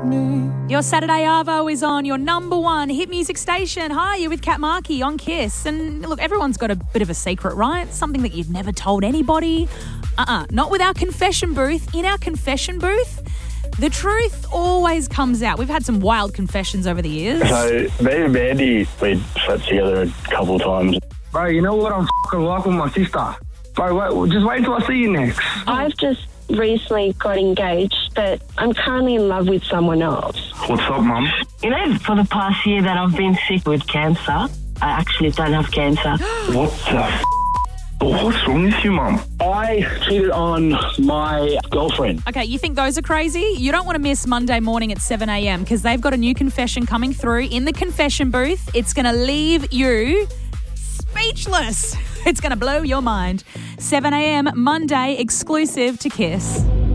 me. Your Saturday Arvo is on your number one hit music station. Hi, you're with Kat Markey on Kiss. And look, everyone's got a bit of a secret, right? Something that you've never told anybody. Not with our confession booth. In our confession booth, the truth always comes out. We've had some wild confessions over the years. So, me and Mandy, we slept together a couple of times. Bro, you know what I'm fucking like with my sister? Bro, just wait till I see you next. I've just recently got engaged, but I'm currently in love with someone else. What's up, Mum? You know, for the past year that I've been sick with cancer, I actually don't have cancer. What the What's wrong with you, Mum? I cheated on my girlfriend. Okay, you think those are crazy? You don't want to miss Monday morning at 7 a.m. because they've got a new confession coming through in the confession booth. It's going to leave you speechless. It's going to blow your mind. 7 a.m. Monday, exclusive to Kiss.